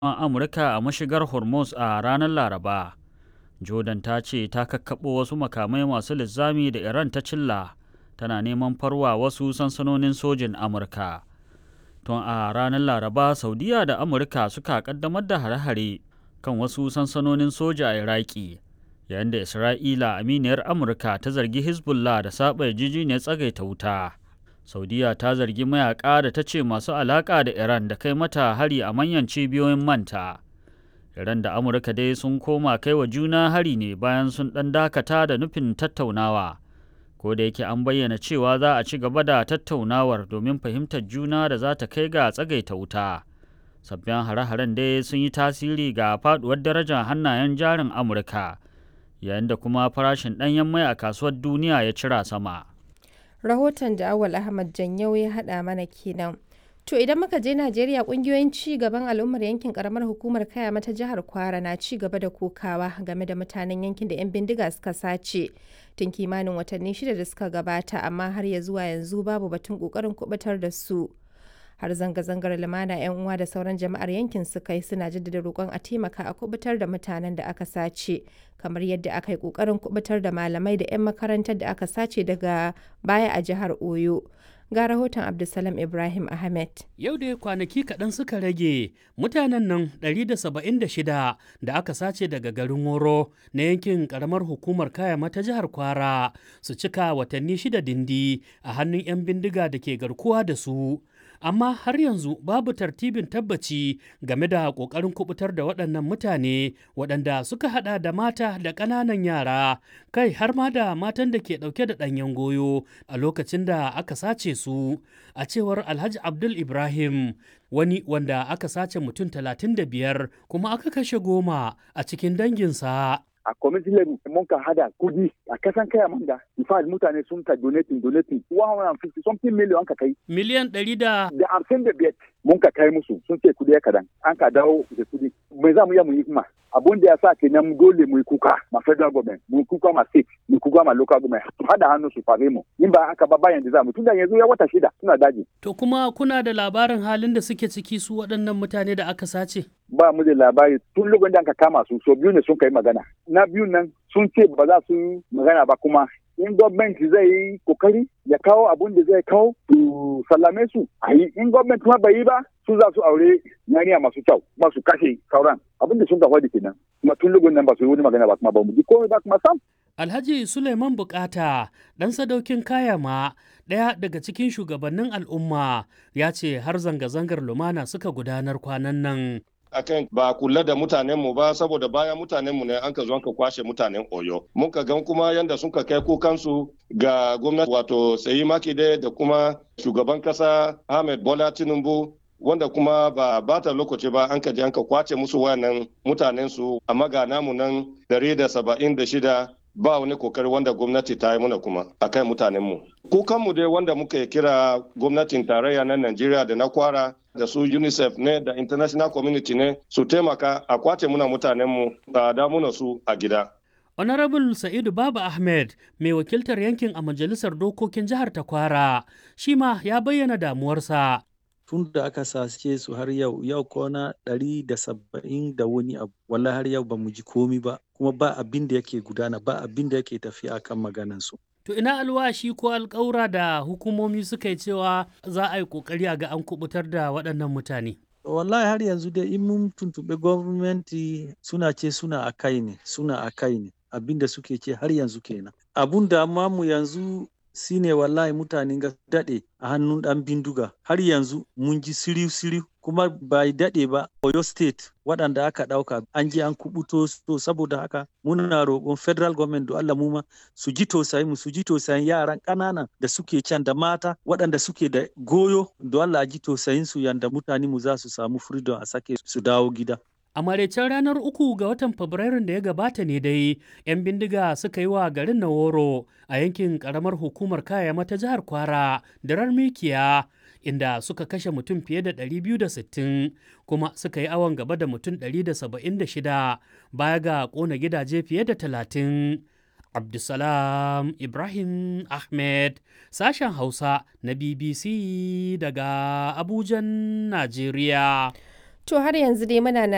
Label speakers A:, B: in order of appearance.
A: Amurka a mashigar Hormuz a ranar Laraba. Jordan ta ce ta kakkaɓo wasu makamai masu linzami da Iran ta cilla, tana neman farwa wasu sansanonin sojin Amurka. Tun a ranar Laraba, Saudiya da Amurka suka ƙaddamar da hare-hare kan wasu sansanonin soja a Iraki, yayin da Isra'ila, aminiyar Amurka, ta zargi Hezbollah da saɓa yarjejeniyar tsagaita wuta. Saudiya ta zargi mayaƙa da ta ce masu alaƙa da Iran da kai mata hari a manyan cibiyoyin manta. Iran da Amurka dai sun koma kai wa juna hari ne bayan sun ɗan dakata da nufin tattaunawa. Ko da yake an bayyana cewa za a ci gaba da tattaunawar domin fahimtar juna da za ta kai ga tsagaita wuta. Sabbin hare-haren dai sun yi tasiri ga faɗuwar darajar hannayen jarin Amurka, yayin da kuma farashin ɗanyen mai a kasuwar duniya ya cira sama.
B: Rahoton da Awal Ahmad Janyau ya haɗa mana kenan. To idan muka je Najeriya, ƙungiyoyin ci gaban al'ummar yankin ƙaramar hukumar Kayama ta jihar Kwara na ci gaba da kokawa game da mutanen yankin da 'yan bindiga suka sace tun kimanin watanni 6 da suka gabata, amma har ya zuwa yanzu babu batun ƙoƙarin kubutar da su. Har zanga-zangar lumana 'yan uwa da sauran jama'ar yankin suka yi, suna jaddada roƙon a taimaka a kubutar da mutanen da aka sace, kamar yadda aka yi ƙoƙarin kubutar da malamai da 'yan makarantar da aka sace daga baya a jihar Oyo. Ga rahoton Abdulsalam Ibrahim Ahmed.
C: Yau da kwanaki kaɗan suka rage mutanen nan 176 da aka sace daga garin Woro na yankin ƙaramar hukumar Kayama ta jihar Kwara su cika watanni 6 dindi a hannun 'yan bindiga da ke garkuwa da su. Amma har yanzu babu tartibin tabbaci game da ƙoƙarin kubutar da waɗannan mutane, waɗanda suka haɗa da mata da ƙananan yara, kai har ma da matan da ke ɗauke da ɗanyen goyo a lokacin da aka sace su. A cewar Alhaji Abdul Ibrahim, wani wanda aka sace mutum 35 kuma aka kashe 10 a cikin danginsa.
D: A community level mun ka hada kudi a kasan kaya manga. In fact mutane sun ka donating 150 something million ka kai.
C: Miliyan
D: 155 mun ka kai musu, sun ce kudi ya kadan. An ka dawo da kudi. Me za mu yi mu yi kuma? Abun da ya sa kenan dole mu yi kuka ma federal government, mu yi kuka ma state, mu yi kuka ma local government, su hada hannu su fare mu. In ba haka ba bayan da za mu, tunda yanzu ya wata 6 suna daji.
C: To kuma kuna da labarin halin da suke ciki su waɗannan mutane da aka sace?
D: Ba mu da labari, tun lokacin da aka kama su, so biyu ne sun kai magana. Na biyu nan sun ce ba za su magana ba, kuma in gwamnati zai yi kokari ya kawo abun da zai kawo su sallame su a yi. In gwamnati kuma bai yi ba, su za su aure yariya masu kyau, masu kashe sauran. Abin da sun ka faɗi kenan. Kuma tun lokacin nan ba su yi wani magana ba, kuma ba mu ji komai ba kuma sam.
C: Alhaji Suleiman Bukata, ɗan sadaukin Kayama, ɗaya daga cikin shugabannin al'umma, ya ce har zanga-zangar lumana suka gudanar kwanan nan.
E: Akan ba kula da mutanenmu ba, saboda bayan mutanenmu ne an ka zo ka kwashe mutanen Oyo. Mun ka gan kuma yanda sun ka kai kukansu ga gwamnati, wato Seyi Makinde da kuma shugaban kasa Ahmed Bola Tinubu, wanda kuma ba bata lokaci ba an ka je an ka kwace musu wayannan mutanensu, amma ga namu nan 176 ba wani kokari wanda gwamnati ta yi muna kuma akan mutanenmu. Kukanmu dai wanda muka kira gwamnatin tarayya na Najeriya da na Kwara da su UNICEF ne da international community ne su taimaka a kwace muna mutanenmu a da muna su a gida.
C: Honorable Sa'idu Baba Ahmed, mai wakiltar yankin a majalisar dokokin jihar ta Kwara, shi ma ya bayyana damuwarsa.
F: Tun da aka sace su har yau kwana 170 da wani abu, wallahi har yau ba mu ji komi ba, kuma ba abin da yake gudana, ba abin da yake tafiya kan maganansu.
C: To ina alwashi ko alƙawura da hukumomi suka yi cewa za a yi ƙoƙari a ga an kubutar da waɗannan mutane?
F: Wallahi har yanzu dai in mun tuntuɓe gwamnati suna ce suna a kai ne, abin da suke ce har yanzu kenan. Abun da mu yanzu shine wallahi mutanen ga daɗe a hannun ɗan bindiga, har yanzu mun ji siriu kuma bai daɗe ba Oyo State waɗanda aka ɗauka an je an kubuto, to saboda haka muna roƙon federal government da Allah mu ma su ji tausayin yaran ƙananan da suke can da mata waɗanda suke da goyo, da Allah ji tausayin su yanda mutane mu za su samu freedom a sake su dawo gida.
C: A maraicen ranar 3 ga watan Fabrairun da ya gabata ne dai, 'yan bindiga suka yi wa garin Naworo a yankin ƙaramar hukumar Kayama ta jihar Kwara da mikiya, inda suka kashe mutum fiye da 260 kuma suka yi awon gaba da mutum 176 baya ga ƙona gidaje fiye da 30. Abdulsalam Ibrahim Ahmed, sashen Hausa na BBC daga Abujan, Najeriya.
B: To har yanzu dai muna